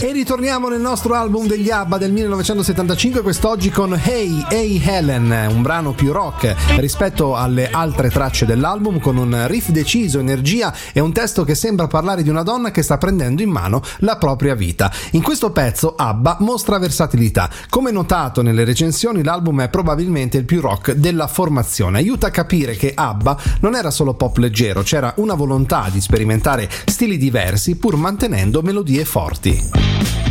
E ritorniamo nel nostro album degli ABBA del 1975, quest'oggi con Hey Hey Helen, un brano più rock rispetto alle altre tracce dell'album, con un riff deciso, energia e un testo che sembra parlare di una donna che sta prendendo in mano la propria vita. In questo pezzo ABBA mostra versatilità. Come notato nelle recensioni, l'album è probabilmente il più rock della formazione. Aiuta a capire che ABBA non era solo pop leggero, c'era una volontà di sperimentare stili diversi pur mantenendo melodie forti.